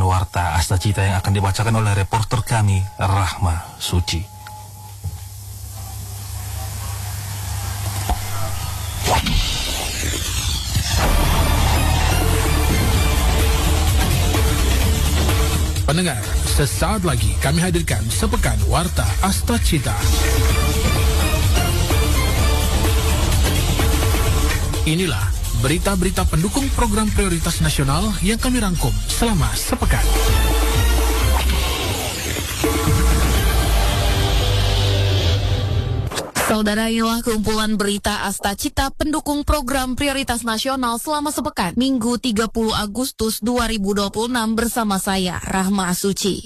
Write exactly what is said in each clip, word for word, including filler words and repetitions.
warta Asta Cita yang akan dibacakan oleh reporter kami, Rahma Suci. Pendengar, sesaat lagi kami hadirkan sepekan Warta Asta Cita. Inilah berita-berita pendukung program prioritas nasional yang kami rangkum selama sepekan. Saudara, inilah kumpulan berita Asta Cita pendukung program prioritas nasional selama sepekan, Minggu tiga puluh Agustus dua ribu dua puluh enam bersama saya, Rahma Suci.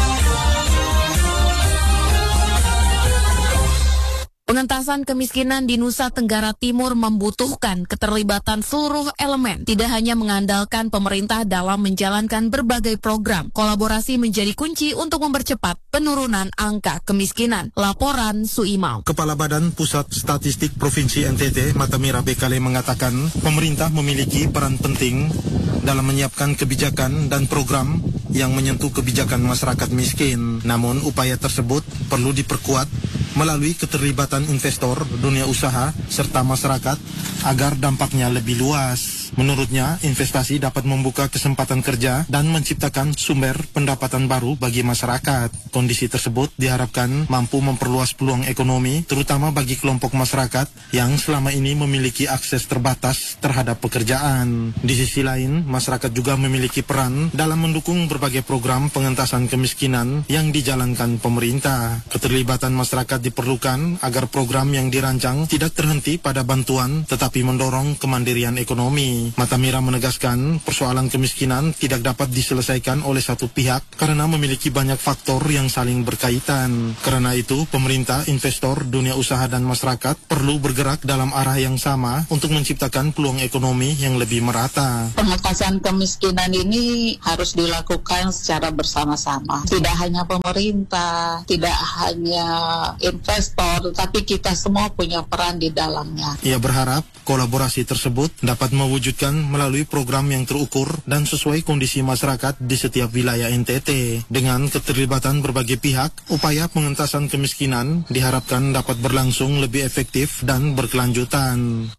Pengentasan kemiskinan di Nusa Tenggara Timur membutuhkan keterlibatan seluruh elemen, tidak hanya mengandalkan pemerintah dalam menjalankan berbagai program. Kolaborasi menjadi kunci untuk mempercepat penurunan angka kemiskinan. Laporan Suimau. Kepala Badan Pusat Statistik Provinsi N T T, Matamira Bekale, mengatakan pemerintah memiliki peran penting dalam menyiapkan kebijakan dan program yang menyentuh kebijakan masyarakat miskin. Namun upaya tersebut perlu diperkuat melalui keterlibatan investor, dunia usaha, serta masyarakat agar dampaknya lebih luas. Menurutnya, investasi dapat membuka kesempatan kerja dan menciptakan sumber pendapatan baru bagi masyarakat. Kondisi tersebut diharapkan mampu memperluas peluang ekonomi, terutama bagi kelompok masyarakat yang selama ini memiliki akses terbatas terhadap pekerjaan. Di sisi lain, masyarakat juga memiliki peran dalam mendukung berbagai program pengentasan kemiskinan yang dijalankan pemerintah. Keterlibatan masyarakat diperlukan agar program yang dirancang tidak terhenti pada bantuan, tetapi mendorong kemandirian ekonomi. Matamira menegaskan persoalan kemiskinan tidak dapat diselesaikan oleh satu pihak karena memiliki banyak faktor yang saling berkaitan. Karena itu, pemerintah, investor, dunia usaha, dan masyarakat perlu bergerak dalam arah yang sama untuk menciptakan peluang ekonomi yang lebih merata. Pengentasan kemiskinan ini harus dilakukan secara bersama-sama. Tidak hanya pemerintah, tidak hanya investor, tapi kita semua punya peran di dalamnya. Ia berharap kolaborasi tersebut dapat mewujudkan melalui program yang terukur dan sesuai kondisi masyarakat di setiap wilayah N T T. Dengan keterlibatan berbagai pihak, upaya pengentasan kemiskinan diharapkan dapat berlangsung lebih efektif dan berkelanjutan.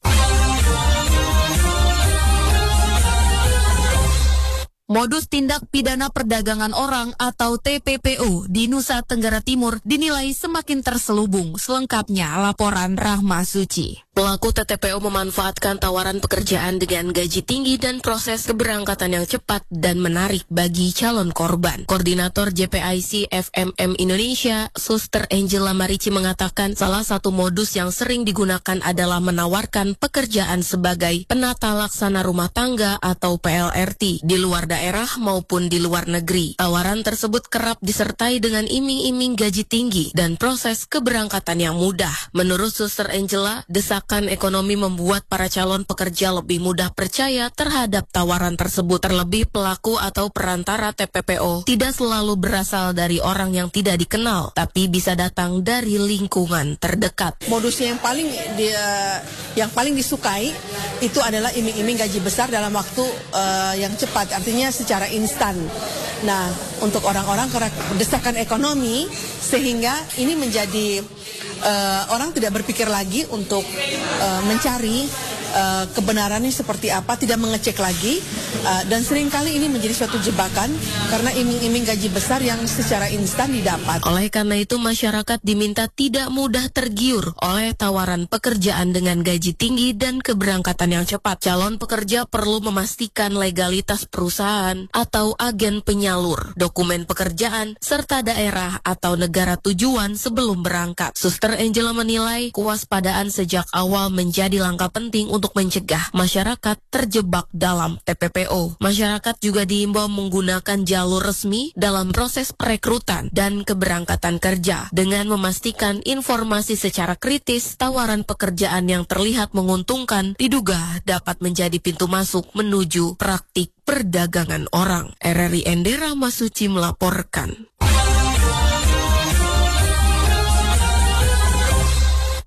Modus tindak pidana perdagangan orang atau T P P O di Nusa Tenggara Timur dinilai semakin terselubung. Selengkapnya laporan Rahma Suci. Pelaku T T P O memanfaatkan tawaran pekerjaan dengan gaji tinggi dan proses keberangkatan yang cepat dan menarik bagi calon korban. Koordinator J P I C F M M Indonesia, Suster Angela Marici, mengatakan salah satu modus yang sering digunakan adalah menawarkan pekerjaan sebagai penata laksana rumah tangga atau P L R T di luar daerah maupun di luar negeri. Tawaran tersebut kerap disertai dengan iming-iming gaji tinggi dan proses keberangkatan yang mudah. Menurut Suster Angela, desak Desakan ekonomi membuat para calon pekerja lebih mudah percaya terhadap tawaran tersebut. Terlebih pelaku atau perantara T P P O tidak selalu berasal dari orang yang tidak dikenal, tapi bisa datang dari lingkungan terdekat. Modusnya yang paling dia, yang paling disukai itu adalah iming-iming gaji besar dalam waktu uh, yang cepat, artinya secara instan. Nah, untuk orang-orang desakan ekonomi, sehingga ini menjadi uh, orang tidak berpikir lagi untuk uh, mencari uh, kebenarannya seperti apa, tidak mengecek lagi, uh, dan seringkali ini menjadi suatu jebakan karena iming-iming gaji besar yang secara instan didapat. Oleh karena itu, masyarakat diminta tidak mudah tergiur oleh tawaran pekerjaan dengan gaji tinggi dan keberangkatan yang cepat. Calon pekerja perlu memastikan legalitas perusahaan atau agen penyalur, dokumen pekerjaan, serta daerah atau negara tujuan sebelum berangkat. Suster Angela menilai kewaspadaan sejak awal menjadi langkah penting untuk mencegah masyarakat terjebak dalam T P P O. Masyarakat juga diimbau menggunakan jalur resmi dalam proses perekrutan dan keberangkatan kerja dengan memastikan informasi secara kritis. Tawaran pekerjaan yang terlihat menguntungkan diduga dapat menjadi pintu masuk menuju praktik perdagangan orang. R R I Endera Masuci melaporkan.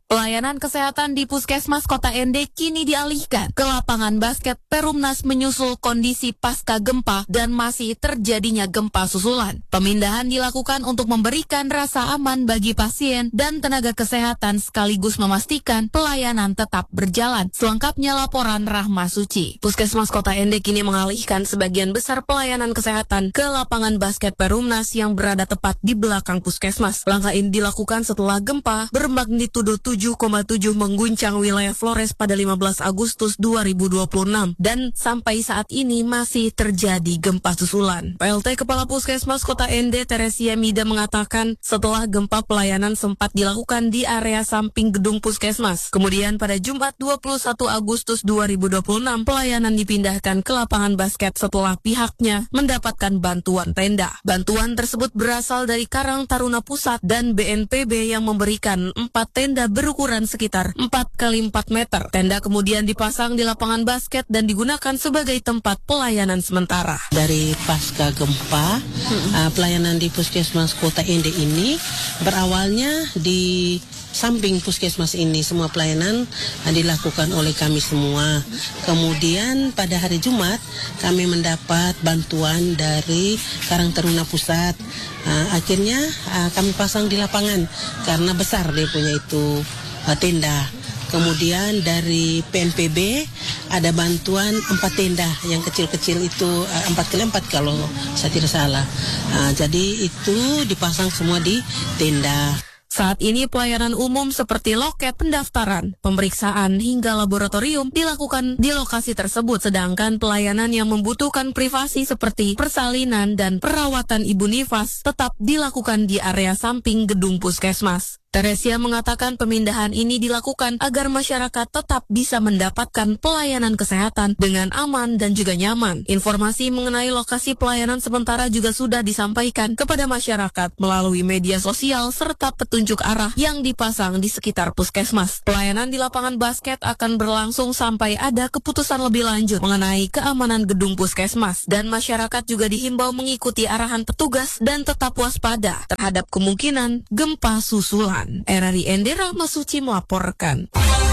Pelayanan kesehatan di Puskesmas Kota Ende kini dialihkan ke lapangan basket Perumnas menyusul kondisi pasca gempa dan masih terjadinya gempa susulan. Pemindahan dilakukan untuk memberikan rasa aman bagi pasien dan tenaga kesehatan sekaligus memastikan pelayanan tetap berjalan. Selengkapnya laporan Rahma Suci. Puskesmas Kota Ende kini mengalihkan sebagian besar pelayanan kesehatan ke lapangan basket Perumnas yang berada tepat di belakang Puskesmas. Langkah ini dilakukan setelah gempa bermagnitudo tujuh koma tujuh mengguncang wilayah Flores pada lima belas Agustus dua ribu dua puluh enam dan sampai saat ini masih terjadi gempa susulan. P L T Kepala Puskesmas Kota Ende Teresia Mida mengatakan setelah gempa pelayanan sempat dilakukan di area samping gedung Puskesmas. Kemudian pada Jumat dua puluh satu Agustus dua ribu dua puluh enam pelayanan dipindahkan ke lapangan basket setelah pihaknya mendapatkan bantuan tenda. Bantuan tersebut berasal dari Karang Taruna Pusat dan B N P B yang memberikan empat tenda berukuran sekitar empat kali empat meter. Tenda kemudian dipasang di lapangan basket dan digunakan sebagai tempat pelayanan sementara. Dari pasca gempa, hmm. uh, pelayanan di Puskesmas Kota Ende ini berawalnya di samping Puskesmas ini semua pelayanan uh, dilakukan oleh kami semua. Kemudian pada hari Jumat kami mendapat bantuan dari Karang Taruna Pusat. Uh, akhirnya uh, kami pasang di lapangan karena besar dia punya itu uh, tenda. Kemudian dari P N P B ada bantuan empat tenda yang kecil-kecil itu uh, empat kali empat kalau saya tidak salah. Uh, jadi itu dipasang semua di tenda. Saat ini pelayanan umum seperti loket pendaftaran, pemeriksaan hingga laboratorium dilakukan di lokasi tersebut, sedangkan pelayanan yang membutuhkan privasi seperti persalinan dan perawatan ibu nifas tetap dilakukan di area samping gedung Puskesmas. Teresia mengatakan pemindahan ini dilakukan agar masyarakat tetap bisa mendapatkan pelayanan kesehatan dengan aman dan juga nyaman. Informasi mengenai lokasi pelayanan sementara juga sudah disampaikan kepada masyarakat melalui media sosial serta petunjuk arah yang dipasang di sekitar Puskesmas. Pelayanan di lapangan basket akan berlangsung sampai ada keputusan lebih lanjut mengenai keamanan gedung Puskesmas, dan masyarakat juga dihimbau mengikuti arahan petugas dan tetap waspada terhadap kemungkinan gempa susulan. R R I Ende Rahma Suci melaporkan.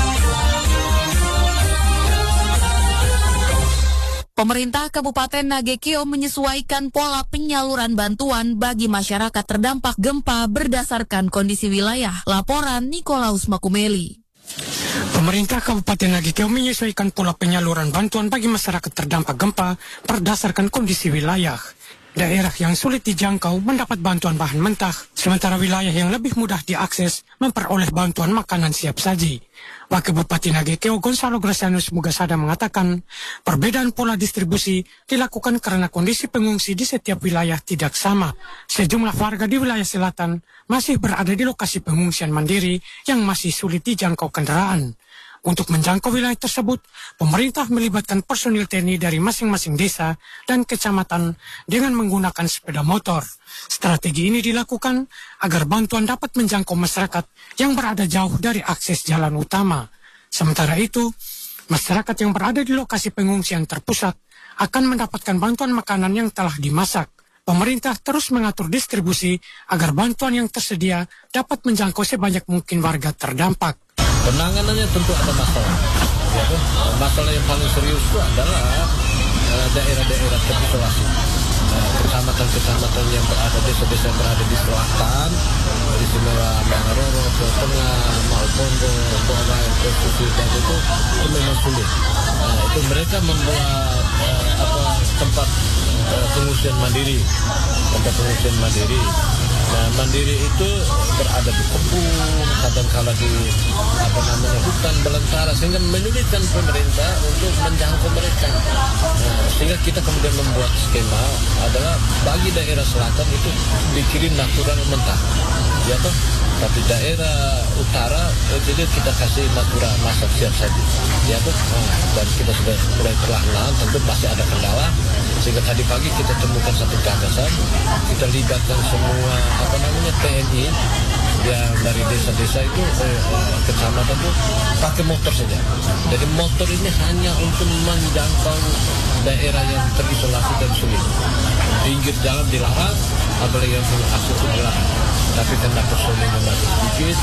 Pemerintah Kabupaten Nagekeo menyesuaikan pola penyaluran bantuan bagi masyarakat terdampak gempa berdasarkan kondisi wilayah. Laporan Nikolaus Makumeli. Pemerintah Kabupaten Nagekeo menyesuaikan pola penyaluran bantuan bagi masyarakat terdampak gempa berdasarkan kondisi wilayah. Daerah yang sulit dijangkau mendapat bantuan bahan mentah, sementara wilayah yang lebih mudah diakses memperoleh bantuan makanan siap saji. Wakil Bupati Nagekeo Gonzalo Gracianus Mugasada mengatakan, perbedaan pola distribusi dilakukan karena kondisi pengungsi di setiap wilayah tidak sama. Sejumlah warga di wilayah selatan masih berada di lokasi pengungsian mandiri yang masih sulit dijangkau kendaraan. Untuk menjangkau wilayah tersebut, pemerintah melibatkan personil T N I dari masing-masing desa dan kecamatan dengan menggunakan sepeda motor. Strategi ini dilakukan agar bantuan dapat menjangkau masyarakat yang berada jauh dari akses jalan utama. Sementara itu, masyarakat yang berada di lokasi pengungsian terpusat akan mendapatkan bantuan makanan yang telah dimasak. Pemerintah terus mengatur distribusi agar bantuan yang tersedia dapat menjangkau sebanyak mungkin warga terdampak. Penanganannya tentu ada masalah. Ya, kan? Masalah yang paling serius itu adalah uh, daerah-daerah terisolasi, uh, kecamatan-kecamatan yang berada desa-desa yang berada di selatan, di Istimewa Mangaroro, Jawa Tengah, Malpondo, Borai, Provinsi dan itu, itu memang sulit. Nah, itu mereka membuat uh, apa tempat uh, pengungsian mandiri, tempat pengungsian mandiri. Nah, mandiri itu berada di kebun, kadang-kala di apa namanya hutan belantara, sehingga menyulitkan pemerintah untuk menjangkau mereka. Nah, sehingga kita kemudian membuat skema adalah bagi daerah selatan itu dikirim natural mentah, ya toh. Tapi daerah utara, eh, jadi kita kasih natural masak siap saji, ya toh. Nah, dan kita sudah mulai perlahan-lahan, tentu masih ada kendala. Sehingga tadi pagi kita temukan satu gagasan, kita libatkan semua apa namanya T N I yang dari desa-desa itu eh, eh, kecamatan itu pakai motor saja. Jadi motor ini hanya untuk menjangkau daerah yang terisolasi dan sulit. Pinggir jalan dilarang, apalagi yang punya akses itu dilarang. Tapi karena personilnya masih sedikit,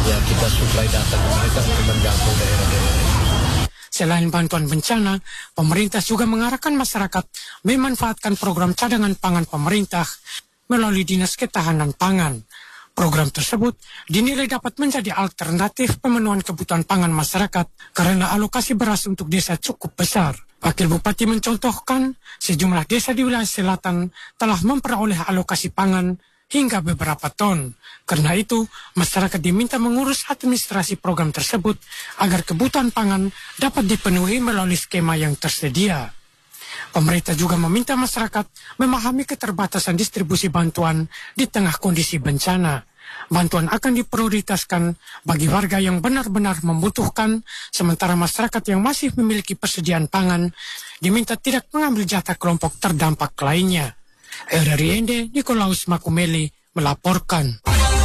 ya kita suplai data ke mereka untuk menjangkau daerah-daerah. Selain bantuan bencana, pemerintah juga mengarahkan masyarakat memanfaatkan program cadangan pangan pemerintah melalui Dinas Ketahanan Pangan. Program tersebut dinilai dapat menjadi alternatif pemenuhan kebutuhan pangan masyarakat karena alokasi beras untuk desa cukup besar. Wakil Bupati mencontohkan sejumlah desa di wilayah selatan telah memperoleh alokasi pangan hingga beberapa ton. Karena itu, masyarakat diminta mengurus administrasi program tersebut agar kebutuhan pangan dapat dipenuhi melalui skema yang tersedia. Pemerintah juga meminta masyarakat memahami keterbatasan distribusi bantuan di tengah kondisi bencana. Bantuan akan diprioritaskan bagi warga yang benar-benar membutuhkan, sementara masyarakat yang masih memiliki persediaan pangan diminta tidak mengambil jatah kelompok terdampak lainnya. R R I N D, Nikolaus Makumeli melaporkan.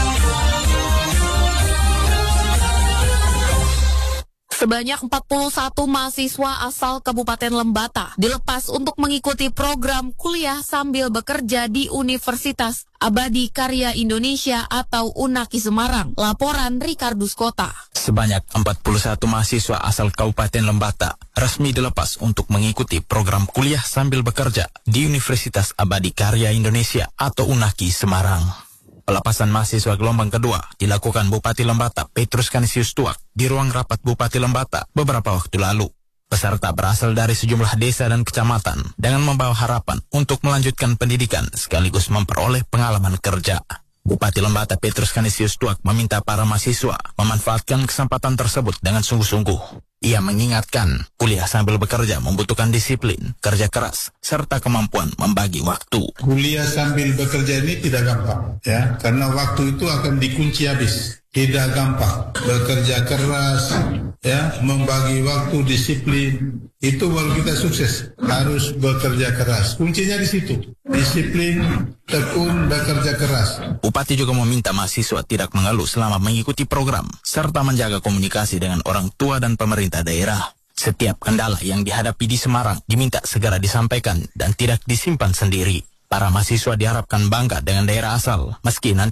Sebanyak empat puluh satu mahasiswa asal Kabupaten Lembata dilepas untuk mengikuti program kuliah sambil bekerja di Universitas Abadi Karya Indonesia atau UNAKI Semarang. Laporan Ricardus Kota. Sebanyak empat puluh satu mahasiswa asal Kabupaten Lembata resmi dilepas untuk mengikuti program kuliah sambil bekerja di Universitas Abadi Karya Indonesia atau UNAKI Semarang. Pelepasan mahasiswa gelombang kedua dilakukan Bupati Lembata Petrus Canisius Tuak di ruang rapat Bupati Lembata beberapa waktu lalu. Peserta berasal dari sejumlah desa dan kecamatan dengan membawa harapan untuk melanjutkan pendidikan sekaligus memperoleh pengalaman kerja. Bupati Lembata Petrus Canisius Tuak meminta para mahasiswa memanfaatkan kesempatan tersebut dengan sungguh-sungguh. Ia mengingatkan, kuliah sambil bekerja membutuhkan disiplin, kerja keras, serta kemampuan membagi waktu. Kuliah sambil bekerja ini tidak gampang, ya, karena waktu itu akan dikunci habis. Tidak gampang, bekerja keras, ya, membagi waktu, disiplin. Itu baru kita sukses. Harus bekerja keras. Kuncinya di situ. Disiplin, tekun, bekerja keras. Bupati juga meminta mahasiswa tidak mengeluh selama mengikuti program, serta menjaga komunikasi dengan orang tua dan pemerintah daerah. Setiap kendala yang dihadapi di Semarang diminta segera disampaikan dan tidak disimpan sendiri. Para mahasiswa diharapkan bangga dengan daerah asal, meski nanti